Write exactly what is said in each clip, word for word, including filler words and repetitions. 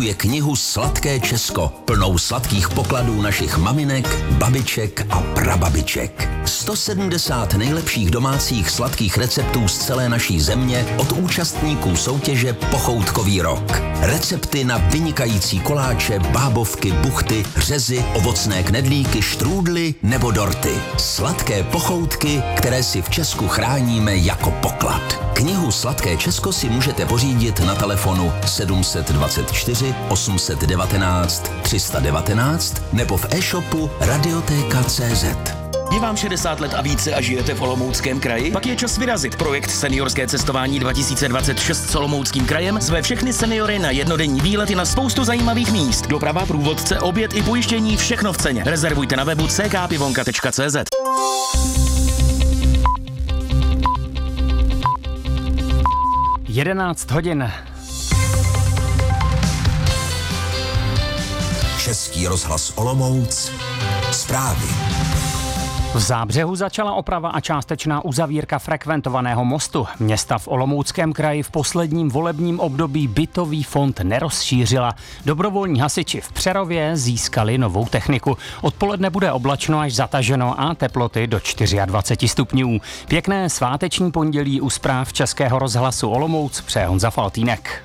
je knihu Sladké Česko, plnou sladkých pokladů našich maminek, babiček a prababiček. sto sedmdesát nejlepších domácích sladkých receptů z celé naší země od účastníků soutěže Pochoutkový rok. Recepty na vynikající koláče, bábovky, buchty, řezy, ovocné knedlíky, štrůdly nebo dorty. Sladké pochoutky, které si v Česku chráníme jako poklad. Knihu Sladké Česko si můžete pořídit na telefonu sedm set dvacet čtyři osm set devatenáct tři sta devatenáct nebo v e-shopu Radiotéka tečka cé zet. Je vám šedesát let a více a žijete v Olomouckém kraji? Pak je čas vyrazit. Projekt Seniorské cestování dva tisíce dvacet šest s Olomouckým krajem zve všechny seniory na jednodenní výlety na spoustu zajímavých míst. Doprava, průvodce, oběd i pojištění, všechno v ceně. Rezervujte na webu c k pivonka tečka cé zet. jedenáct hodin. Český rozhlas Olomouc. Zprávy. V Zábřehu začala oprava a částečná uzavírka frekventovaného mostu. Města v Olomouckém kraji v posledním volebním období bytový fond nerozšířila. Dobrovolní hasiči v Přerově získali novou techniku. Odpoledne bude oblačno až zataženo a teploty do dvacet čtyři stupňů. Pěkné sváteční pondělí u zpráv Českého rozhlasu Olomouc přeje Honza Faltýnek.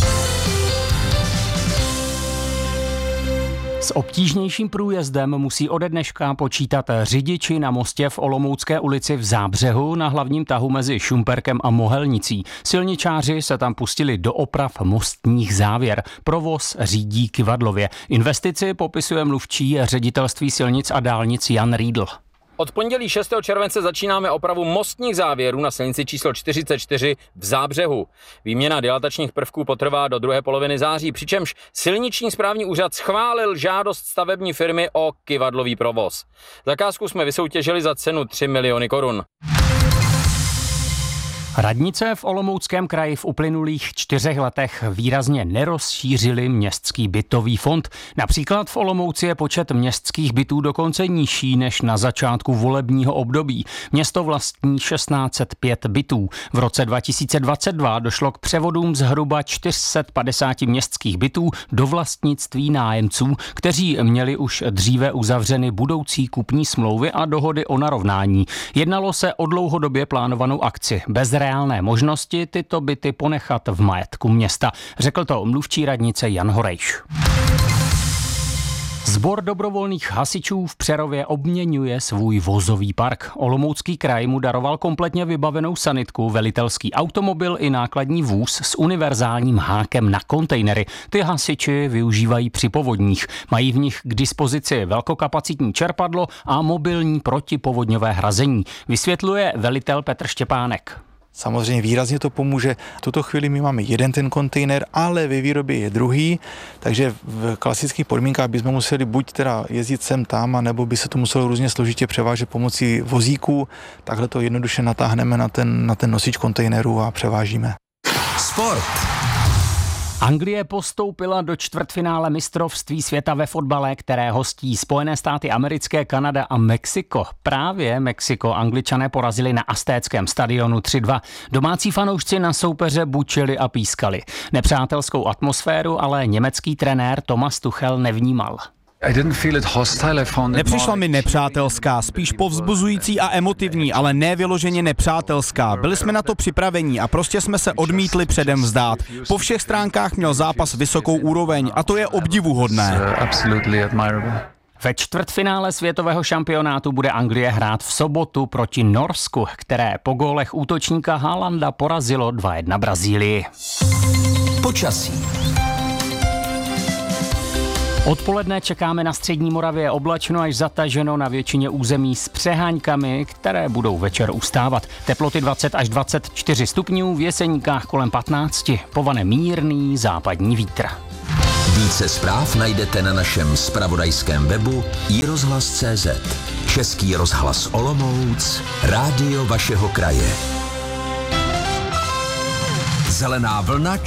S obtížnějším průjezdem musí ode dneška počítat řidiči na mostě v Olomoucké ulici v Zábřehu na hlavním tahu mezi Šumperkem a Mohelnicí. Silničáři se tam pustili do oprav mostních závěr. Provoz řídí kyvadlově. Investici popisuje mluvčí Ředitelství silnic a dálnic Jan Riedl. Od pondělí šestého července začínáme opravu mostních závěrů na silnici číslo čtyřicet čtyři v Zábřehu. Výměna dilatačních prvků potrvá do druhé poloviny září, přičemž silniční správní úřad schválil žádost stavební firmy o kyvadlový provoz. Zakázku jsme vysoutěžili za cenu tři miliony korun. Radnice v Olomouckém kraji v uplynulých čtyřech letech výrazně nerozšířily městský bytový fond. Například v Olomouci je počet městských bytů dokonce nižší než na začátku volebního období. Město vlastní šestnáct set pět bytů. V roce dva tisíce dvacet dva došlo k převodům zhruba čtyři sta padesát městských bytů do vlastnictví nájemců, kteří měli už dříve uzavřeny budoucí kupní smlouvy a dohody o narovnání. Jednalo se o dlouhodobě plánovanou akci bez reálné možnosti tyto byty ponechat v majetku města, řekl to mluvčí radnice Jan Horejš. Sbor dobrovolných hasičů v Přerově obměňuje svůj vozový park. Olomoucký kraj mu daroval kompletně vybavenou sanitku, velitelský automobil i nákladní vůz s univerzálním hákem na kontejnery. Ty hasiči využívají při povodních. Mají v nich k dispozici velkokapacitní čerpadlo a mobilní protipovodňové hrazení, vysvětluje velitel Petr Štěpánek. Samozřejmě výrazně to pomůže. V tuto chvíli my máme jeden ten kontejner, ale ve výrobě je druhý, takže v klasických podmínkách bychom museli buď teda jezdit sem tam, nebo by se to muselo různě složitě převážet pomocí vozíků. Takhle to jednoduše natáhneme na ten, na ten nosič kontejneru a převážíme. Sport. Anglie postoupila do čtvrtfinále mistrovství světa ve fotbale, které hostí Spojené státy americké, Kanada a Mexiko. Právě Mexiko Angličané porazili na Aztéckém stadionu tři dva. Domácí fanoušci na soupeře bučili a pískali. Nepřátelskou atmosféru ale německý trenér Thomas Tuchel nevnímal. Nepřišla mi nepřátelská, spíš povzbuzující a emotivní, ale ne vyloženě nepřátelská. Byli jsme na to připravení a prostě jsme se odmítli předem vzdát. Po všech stránkách měl zápas vysokou úroveň a to je obdivuhodné. Ve čtvrtfinále světového šampionátu bude Anglie hrát v sobotu proti Norsku, které po gólech útočníka Haalanda porazilo dva jedna Brazílii. Počasí. Odpoledne čekáme na střední Moravě oblačno až zataženo, na většině území s přeháňkami, které budou večer ustávat. Teploty dvacet až dvacet čtyři stupňů, v Jeseníkách kolem patnáct, povane mírný západní vítr. Více zpráv najdete na našem zpravodajském webu i rozhlas tečka cé zet. Český rozhlas Olomouc, rádio vašeho kraje. Zelená vlna